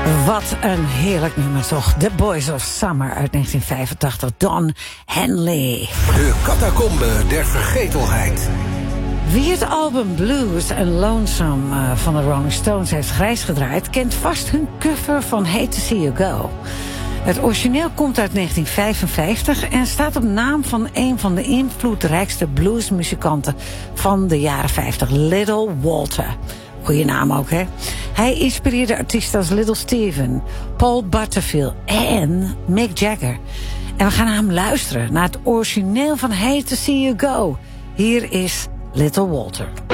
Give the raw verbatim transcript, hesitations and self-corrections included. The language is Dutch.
Wat een heerlijk nummer toch. The Boys of Summer uit negentien vijfentachtig. Don Henley. De catacombe der vergetelheid. Wie het album Blues and Lonesome uh, van de Rolling Stones heeft grijs gedraaid, kent vast hun cover van Hate to See You Go. Het origineel komt uit negentien vijfenvijftig en staat op naam van een van de invloedrijkste bluesmuzikanten van de jaren vijftig, Little Walter. Goeie naam ook, hè? Hij inspireerde artiesten als Little Steven, Paul Butterfield en Mick Jagger. En we gaan naar hem luisteren, naar het origineel van Hate to See You Go. Hier is Little Walter.